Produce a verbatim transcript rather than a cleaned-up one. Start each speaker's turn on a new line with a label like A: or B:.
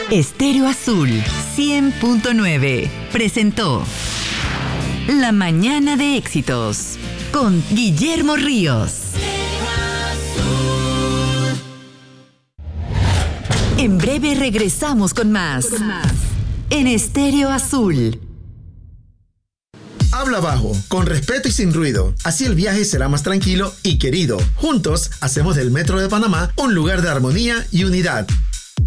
A: Estéreo Azul cien punto nueve presentó La Mañana de Éxitos con Guillermo Ríos. En breve regresamos con más, con más. En Estéreo Azul.
B: Habla bajo, con respeto y sin ruido. Así el viaje será más tranquilo y querido. Juntos hacemos del Metro de Panamá un lugar de armonía y unidad.